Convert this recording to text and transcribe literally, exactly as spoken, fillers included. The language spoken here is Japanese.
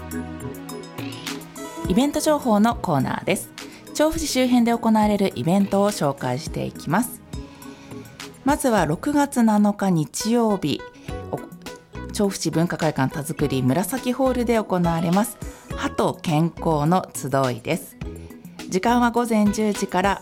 イベント情報のコーナーです。調布市周辺で行われるイベントを紹介していきます。まずはろくがつなのか日曜日、調布市文化会館田作り紫ホールで行われます歯と健康の集いです。時間はごぜんじゅうじから